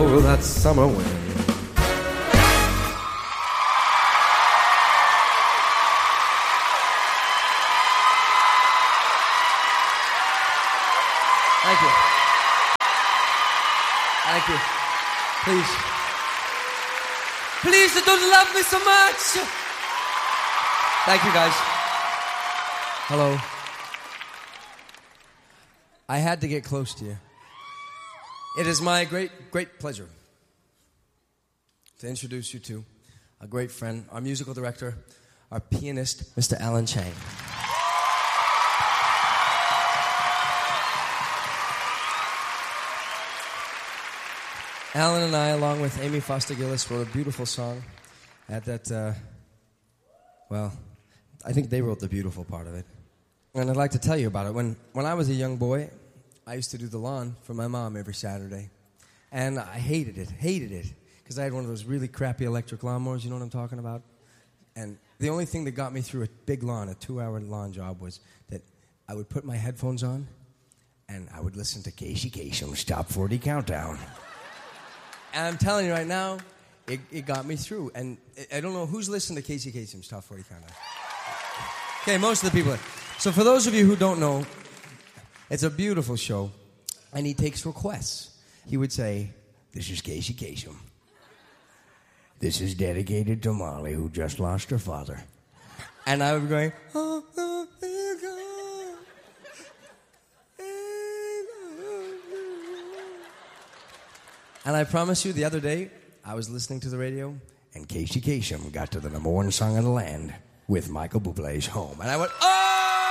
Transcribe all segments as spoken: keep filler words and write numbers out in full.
blow that summer wind. Thank you. Thank you. Please. Please don't love me so much. Thank you, guys. Hello. I had to get close to you. It is my great, great pleasure to introduce you to a great friend, our musical director, our pianist, Mister Alan Chang. Alan and I, along with Amy Foster Gillis, wrote a beautiful song at that, uh, well, I think they wrote the beautiful part of it. And I'd like to tell you about it. When, when I was a young boy, I used to do the lawn for my mom every Saturday. And I hated it, hated it, because I had one of those really crappy electric lawnmowers, you know what I'm talking about? And the only thing that got me through a big lawn, a two-hour lawn job, was that I would put my headphones on, and I would listen to Casey Kasem's Top forty Countdown. And I'm telling you right now, it, it got me through. And I don't know who's listened to Casey Kasem's Top forty Countdown. Okay, most of the people. So for those of you who don't know, it's a beautiful show, and he takes requests. He would say, "This is Casey Kasem. This is dedicated to Molly, who just lost her father." And I would be going, oh, oh, oh, oh. And I promise you, the other day, I was listening to the radio, and Casey Kasem got to the number one song of the land with Michael Bublé's Home. And I went, oh!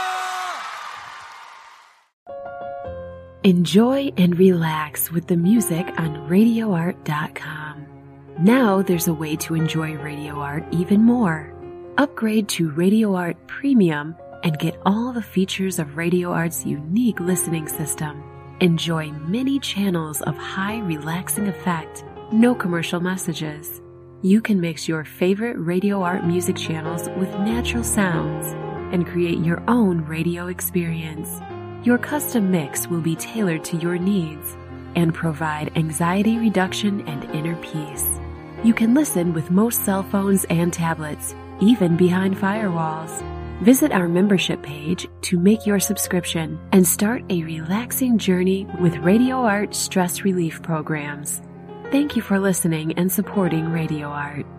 Enjoy and relax with the music on radio art dot com. Now there's a way to enjoy Radio Art even more. Upgrade to Radio Art Premium and get all the features of Radio Art's unique listening system. Enjoy many channels of high relaxing effect, no commercial messages. You can mix your favorite Radio Art music channels with natural sounds and create your own radio experience. Your custom mix will be tailored to your needs and provide anxiety reduction and inner peace. You can listen with most cell phones and tablets, even behind firewalls. Visit our membership page to make your subscription and start a relaxing journey with Radio Art stress relief programs. Thank you for listening and supporting Radio Art.